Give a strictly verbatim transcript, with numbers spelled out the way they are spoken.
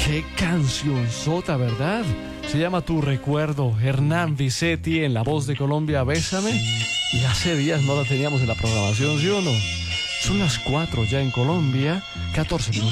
Qué canción sota, ¿verdad? Se llama Tu Recuerdo. Hernán Vicetti en la voz de Colombia, Bésame. Y hace días no la teníamos en la programación, ¿sí o no? Son las cuatro ya en Colombia, catorce minutos.